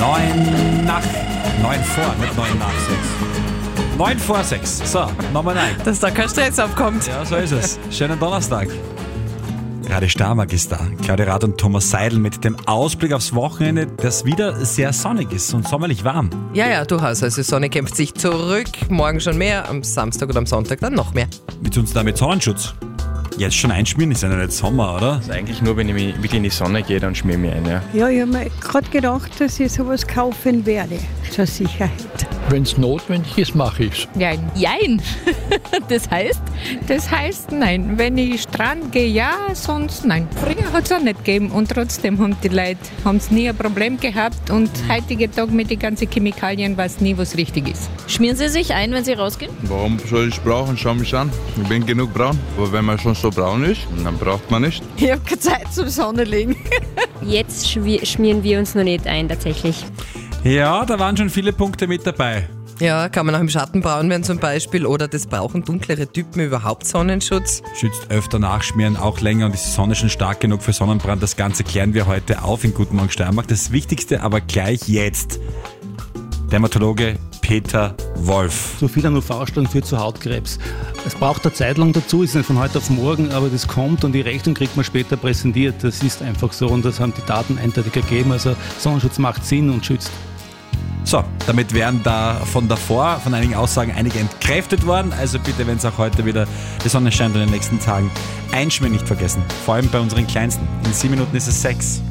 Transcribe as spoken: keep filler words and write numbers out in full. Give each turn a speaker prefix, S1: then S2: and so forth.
S1: Neun nach, neun vor, nicht neun nach sechs. Neun vor sechs. So, nochmal nein.
S2: Dass da kein Stress aufkommt.
S1: Ja, so ist es. Schönen Donnerstag. Radio Starmark ist da. Claudia Rath und Thomas Seidel mit dem Ausblick aufs Wochenende, das wieder sehr sonnig ist und sommerlich warm.
S2: Ja, ja, durchaus. Also die Sonne kämpft sich zurück. Morgen schon mehr, am Samstag oder am Sonntag dann noch mehr.
S1: Mit uns da mit Sonnenschutz. Jetzt schon einschmieren, ist ja nicht Sommer, oder?
S3: Also eigentlich nur, wenn ich mich wirklich in die Sonne gehe, dann schmier ich mich ein, ja.
S4: Ja, ich habe mir gerade gedacht, dass ich sowas kaufen werde, zur Sicherheit.
S5: Wenn es notwendig ist, mache ich es.
S6: Nein. Jein. Das heißt? Das heißt nein. Wenn ich Strand gehe, ja, sonst nein. Früher hat es auch nicht gegeben und trotzdem haben die Leute haben's nie ein Problem gehabt und heutige Tag mit den ganzen Chemikalien weiß nie, was richtig ist.
S7: Schmieren Sie sich ein, wenn Sie rausgehen?
S8: Warum soll ich brauchen? Schau mich an. Ich bin genug braun. Aber wenn man schon so braun ist, dann braucht man nicht.
S4: Ich habe keine Zeit zum Sonne legen.
S7: Jetzt schwi- schmieren wir uns noch nicht ein, tatsächlich.
S1: Ja, da waren schon viele Punkte mit dabei.
S2: Ja, kann man auch im Schatten braun werden zum Beispiel oder das brauchen dunklere Typen überhaupt Sonnenschutz.
S1: Schützt öfter nachschmieren, auch länger und ist die Sonne schon stark genug für Sonnenbrand. Das Ganze klären wir heute auf in Guten Morgen Steiermark. Das Wichtigste aber gleich jetzt. Dermatologe Peter Wolf.
S9: So viel an U V-Strahlung führt zu Hautkrebs. Es braucht eine Zeit lang dazu, ist nicht von heute auf morgen, aber das kommt und die Rechnung kriegt man später präsentiert. Das ist einfach so und das haben die Daten eindeutig ergeben. Also Sonnenschutz macht Sinn und schützt.
S1: So, damit wären da von davor, von einigen Aussagen, einige entkräftet worden. Also bitte, wenn es auch heute wieder die Sonne scheint in den nächsten Tagen, einschmieren nicht vergessen. Vor allem bei unseren Kleinsten. In sieben Minuten ist es sechs.